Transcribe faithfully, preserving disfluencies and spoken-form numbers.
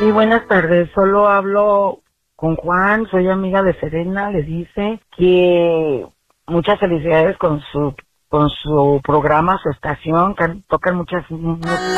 Sí, buenas tardes. Solo hablo con Juan, soy amiga de Serena. Le dice que muchas felicidades con su con su programa, su estación, que tocan muchas